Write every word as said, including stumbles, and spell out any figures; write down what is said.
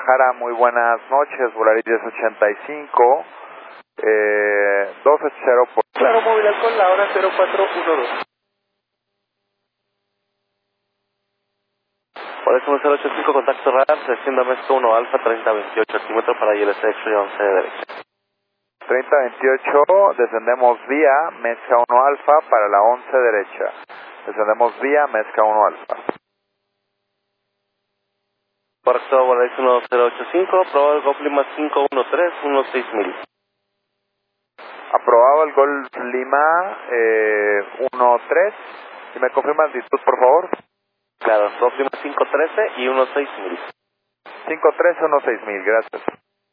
Guadalajara, muy buenas noches, Volaris diez ochenta y cinco, eh, dos cero por... Claro, móvil alcohol, la hora cero cuatro uno dos. Por eso cero ocho cinco, contacto radar, selección de Mezco uno Alfa, treinta veintiocho, altímetro para I L C y once de derecha. treinta veintiocho, descendemos vía Mezca uno Alfa para la once derecha. Descendemos vía Mezca uno Alfa. Correcto, Volaris uno cero ocho cinco, aprobado el Golf Lima cinco uno tres uno seis mil. Aprobado el Golf Lima eh, uno tres. ¿Y me confirma altitud, por favor? Claro, Golf Lima cinco trece y uno seis mil. cinco trece uno seis mil, gracias.